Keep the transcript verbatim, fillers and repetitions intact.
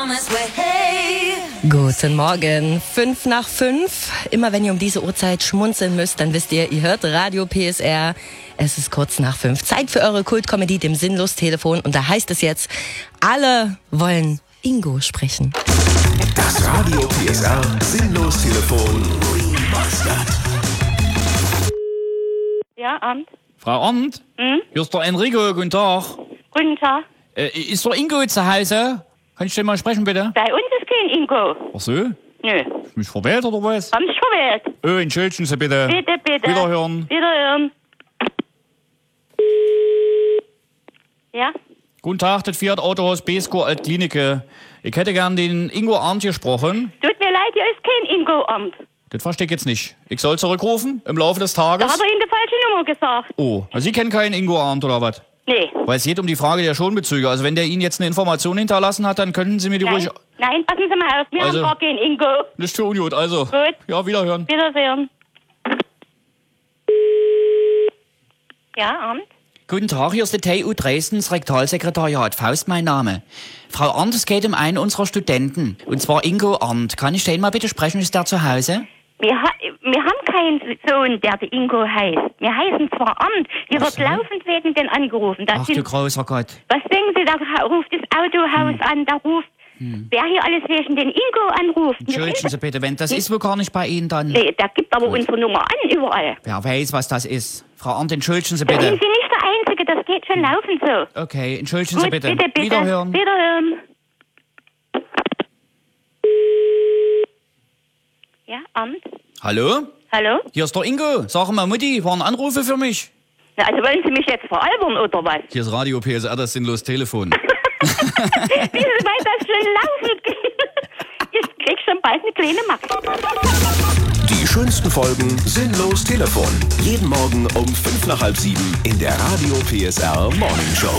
Guten Morgen, fünf nach fünf. Immer wenn ihr um diese Uhrzeit schmunzeln müsst, dann wisst ihr, ihr hört Radio P S R. Es ist kurz nach fünf. Zeit für eure Kultkomödie, dem Sinnlos-Telefon. Und da heißt es jetzt, alle wollen Ingo sprechen. Das Radio P S R Sinnlos-Telefon Remastered. Ja, Amt. Frau Amt? Hm? Hier ist der Enrico, guten Tag. Guten Tag. Äh, ist der Ingo zu Hause? Kann ich den mal sprechen, bitte? Bei uns ist kein Ingo. Ach so? Nö. Ist mich verwählt oder was? Haben Sie verwählt? Oh, entschuldigen Sie bitte. Bitte, bitte. Wiederhören. Wiederhören. Ja? Guten Tag, das Fiat Autohaus Besko Altklinike. Ich hätte gern den Ingo Arndt gesprochen. Tut mir leid, hier ist kein Ingo, Amt. Das verstehe ich jetzt nicht. Ich soll zurückrufen im Laufe des Da Tages? hat er Ihnen die falsche Nummer gesagt. Oh, also Sie kennen keinen Ingo Arndt oder was? Nee. Weil es geht um die Frage der Schonbezüge. Also wenn der Ihnen jetzt eine Information hinterlassen hat, dann könnten Sie mir die Nein, ruhig... nein, passen Sie mal auf. Wir Also- haben gar keinen Ingo. Nicht für Ungut, also. Gut. Ja, wiederhören. Wiedersehen. Ja, Amt. Guten Tag, hier ist der T U Dresdens Rektalsekretariat. Faust mein Name. Frau Arndt, es geht um einen unserer Studenten. Und zwar Ingo Arndt. Kann ich den mal bitte sprechen? Ist der zu Hause? Wir, ha wir haben keinen Sohn, der der Ingo heißt. Wir heißen zwar Amt. Hier Ach wird so. laufend wegen den angerufen. Das Ach du sind, großer Gott. was denken Sie, da ruft das Autohaus Hm. an, da ruft, wer hier alles wegen den Ingo anruft. Wir Entschuldigen sind- Sie bitte, wenn das ist wohl gar nicht bei Ihnen dann. Nee, der gibt aber unsere Nummer an, überall. Wer weiß, was das ist. Frau Arndt, entschuldigen Sie Da sind bitte. Sie nicht der Einzige, das geht schon laufend so. Okay, entschuldigen Gut, Sie bitte. bitte, bitte. Wiederhören. Wiederhören. Ja, Amt. Hallo? Hallo? Hier ist der Ingo. Sag mal, Mutti, waren Anrufe für mich? Na, also wollen Sie mich jetzt veralbern, oder was? Hier ist Radio P S R, das Sinnlos-Telefon. Wissen Sie, weil das schon laufend geht. Ich krieg schon bald eine kleine Macht. Die schönsten Folgen Sinnlos Telefon. Jeden Morgen um fünf nach halb sieben in der Radio P S R Morning Show.